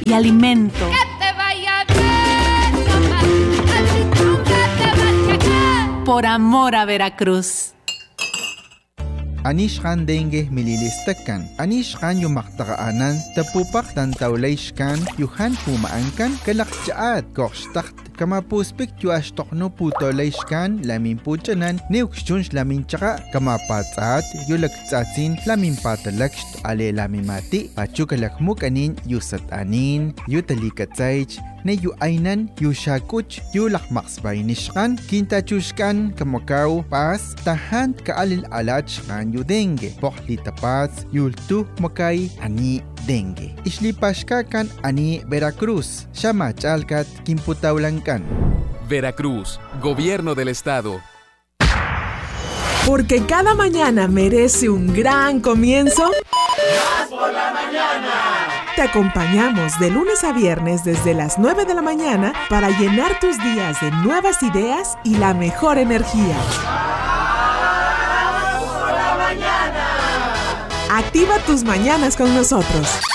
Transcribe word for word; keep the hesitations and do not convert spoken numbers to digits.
y alimento. Que te vaya bien, mamá. Así nunca te vas a caer. Por amor a Veracruz. Anishkan dengue mililistakan. Anishkan yumaktaanan tapupak tantawlayshkan yuhan pumaankan kalakjaat kokstakt kamapuspik yuashtokno putolayshkan lamin puchanan neukshunsh lamin chaka kamapatsat yulaktsatsin lamin patalakst ale lamimati pachukalakmukanin yusatanin yutalikatsaych ne yu ainan yu shakuch yu lakmaksbaynishkan kintachushkan kamakaw pas tahan kaalil alachkan yu dengue pohli tapats yultu makay ani dengue islipashkakan ani Veracruz shamachalkat kimputawlankan. Veracruz, Gobierno del Estado. Porque cada mañana merece un gran comienzo. ¡Más por la mañana! Te acompañamos de lunes a viernes desde las nueve de la mañana para llenar tus días de nuevas ideas y la mejor energía. ¡Más por la mañana! Activa tus mañanas con nosotros.